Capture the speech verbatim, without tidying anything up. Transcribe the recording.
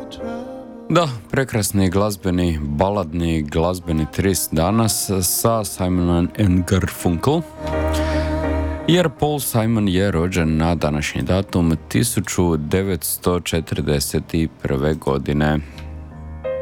Da, prekrasni glazbeni, baladni glazbeni tris danas sa Simon and Garfunkel. Jer Paul Simon je rođen na današnji datum tisuću devetsto četrdeset prve. godine.